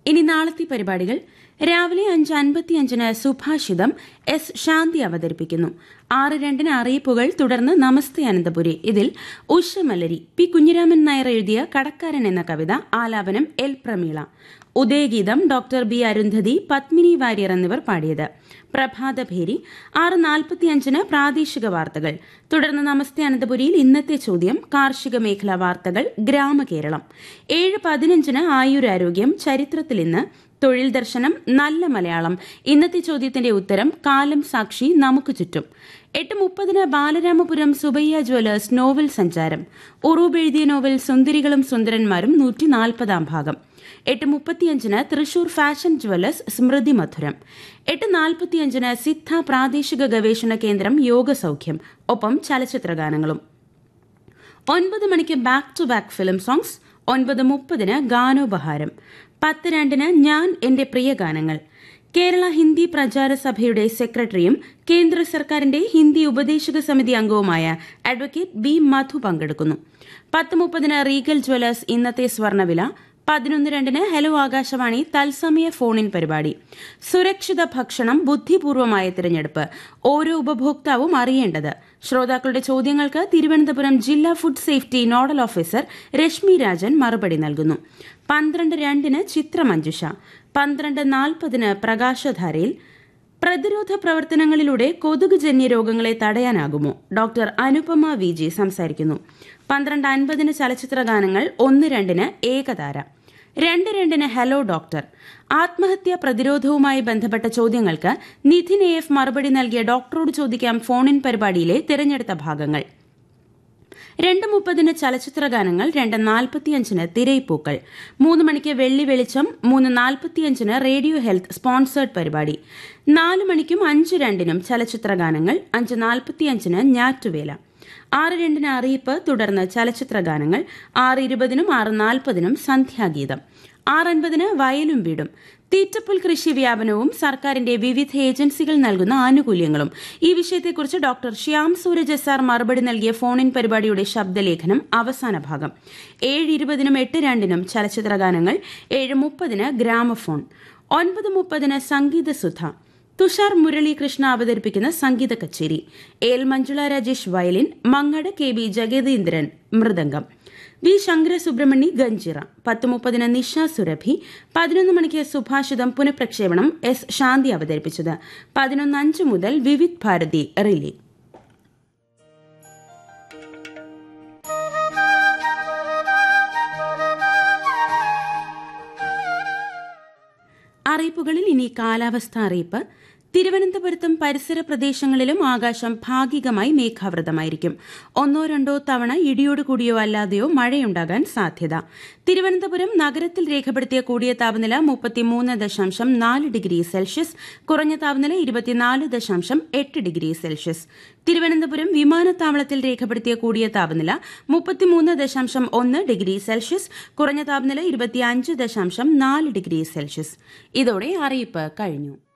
ഇനി നാളത്തെ പരിപാടികൾ. രാവിലെ 5:55 സുഭാഷിതം എസ് ശാന്തി അവതരിപ്പിക്കുന്നു. 6:02 അറിയിപ്പുകൾ, തുടർന്ന് നമസ്തേ അനന്തപുരി. ഇതിൽ ഉഷമലരി പി കുഞ്ഞിരാമൻ നായർ എഴുതിയ കടക്കാരൻ എന്ന കവിത, ആലാപനം L Prameela. ഉദയഗീതം doctor B Arundhati, Padmini Warrier എന്നിവർ പാടിയത്. പ്രഭാതഭേരി 6:45 പ്രാദേശിക വാർത്തകൾ, തുടർന്ന് നമസ്തേ അനന്തപുരിയിൽ ഇന്നത്തെ ചോദ്യം, കാർഷിക മേഖലാ വാർത്തകൾ, ഗ്രാമകേരളം. 7:15 ആയുരാരോഗ്യം, ചരിത്രത്തിൽ ഇന്ന്, തൊഴിൽ ദർശനം, നല്ല മലയാളം, ഇന്നത്തെ ചോദ്യത്തിന്റെ ഉത്തരം, കാലം സാക്ഷി, നമുക്ക് ചുറ്റും. 8:30 ബാലരാമപുരം സുബയ്യ ജ്വല്ലേഴ്സ് നോവൽ സഞ്ചാരം. ഉറൂബ് എഴുതിയ നോവൽ സുന്ദരികളും സുന്ദരന്മാരും 140 ഭാഗം. 8:35 തൃശൂർ ഫാഷൻ ജ്വല്ലേഴ്സ് സ്മൃതി മധുരം. 8:45 സിദ്ധ പ്രാദേശിക ഗവേഷണ കേന്ദ്രം യോഗസൌഖ്യം, ഒപ്പം ചലച്ചിത്രഗാനങ്ങളും. 9 മണിക്ക് back to back film songs. 9:30 ഗാനോപഹാരം. 10:02 ഞാൻ എന്റെ പ്രിയ ഗാനങ്ങൾ. കേരള ഹിന്ദി പ്രചാര സഭയുടെ സെക്രട്ടറിയും കേന്ദ്ര സർക്കാരിന്റെ ഹിന്ദി ഉപദേശക സമിതി അംഗവുമായ അഡ്വക്കേറ്റ് ബി മധു പങ്കെടുക്കുന്നു. 10:30 റീഗൽ ജ്വല്ലേഴ്സ് ഇന്നത്തെ സ്വർണ്ണവില. 11:02 ഹലോ ആകാശവാണി തത്സമയ ഫോണിൻ പരിപാടി. സുരക്ഷിത ഭക്ഷണം, ബുദ്ധിപൂർവമായ തിരഞ്ഞെടുപ്പ്, ഓരോ ഉപഭോക്താവും അറിയേണ്ടത്. ശ്രോതാക്കളുടെ ചോദ്യങ്ങൾക്ക് തിരുവനന്തപുരം ജില്ലാ food safety nodal officer Rashmi Rajan മറുപടി നൽകുന്നു. 12:02 ചിത്രമഞ്ജുഷ. 12:40 പ്രകാശധാരയിൽ പ്രതിരോധ പ്രവർത്തനങ്ങളിലൂടെ കൊതുകുജന്യ രോഗങ്ങളെ തടയാനാകുമോ? ഡോക്ടർ അനുപമ വി ജി സംസാരിക്കുന്നു. 12:50 ചലച്ചിത്ര ഗാനങ്ങൾ. 1:02 ഏകതാര. 2:02 ഹലോ ഡോക്ടർ. ആത്മഹത്യാ പ്രതിരോധവുമായി ബന്ധപ്പെട്ട ചോദ്യങ്ങൾക്ക് നിധിൻ AF മറുപടി നൽകിയ ഡോക്ടറോട് ചോദിക്കാം ഫോണിൻ പരിപാടിയിലെ തിരഞ്ഞെടുത്ത ഭാഗങ്ങൾ. 2:30 ചലച്ചിത്ര ഗാനങ്ങൾ. 2:45 തിരയിപ്പൂക്കൾ. 3 മണിക്ക് വെള്ളി വെളിച്ചം. 3:45 റേഡിയോ ഹെൽത്ത് സ്പോൺസേർഡ് പരിപാടി. 4 മണിക്കും 5:02 ചലച്ചിത്ര ഗാനങ്ങൾ. 5:45 ഞാറ്റുവേല. 6:02 അറിയിപ്പ്, തുടർന്ന് ചലച്ചിത്ര ഗാനങ്ങൾ. 6:20 6:40 സന്ധ്യാഗീതം. 6:50 വയലും വീടും. തീറ്റപ്പുൽ കൃഷി വ്യാപനവും സർക്കാരിന്റെ വിവിധ ഏജൻസികൾ നൽകുന്ന ആനുകൂല്യങ്ങളും. ഈ വിഷയത്തെക്കുറിച്ച് ഡോക്ടർ ശ്യാം സൂരജ് SR മറുപടി നൽകിയ ഫോണിൻ പരിപാടിയുടെ ശബ്ദലേഖനം അവസാന ഭാഗം. 7:20 8:02 ചലച്ചിത്ര ഗാനങ്ങൾ. 7:30 ഗ്രാമഫോൺ. 9:30 സംഗീതസുധ. തുഷാർ മുരളീകൃഷ്ണ അവതരിപ്പിക്കുന്ന സംഗീത കച്ചേരി. L Manjula Rajesh violin, Mangad KB Jagathindran mridangam, V ശങ്കരസുബ്രഹ്മണ്യ ganjira. 10:30 Nisha Surabhi. 11 മണിക്ക് സുഭാഷിതം പുനഃപ്രക്ഷേപണം എസ് ശാന്തി അവതരിപ്പിച്ചത്. 11:05 മുതൽ വിവിധ് ഭാരതി റിലേ. അറിയിപ്പുകളിൽ ഇനി കാലാവസ്ഥ അറിയിപ്പ്. തിരുവനന്തപുരത്തും പരിസര പ്രദേശങ്ങളിലും ആകാശം ഭാഗികമായി മേഘാവൃതമായിരിക്കും. 1-2 തവണ ഇടിയോടുകൂടിയോ അല്ലാതെയോ മഴയുണ്ടാകാൻ സാധ്യത. തിരുവനന്തപുരം നഗരത്തിൽ രേഖപ്പെടുത്തിയ കൂടിയ താപനില 33.4 ഡിഗ്രി സെൽഷ്യസ്, കുറഞ്ഞ താപനില 24.8 ഡിഗ്രി സെൽഷ്യസ്. തിരുവനന്തപുരം വിമാനത്താവളത്തിൽ രേഖപ്പെടുത്തിയ കൂടിയ താപനില 33.1 ഡിഗ്രി സെൽഷ്യസ്, കുറഞ്ഞ താപനില 25.4 ഡിഗ്രി സെൽഷ്യസ്. ഇതോടെ അറിയിപ്പ് കഴിഞ്ഞു.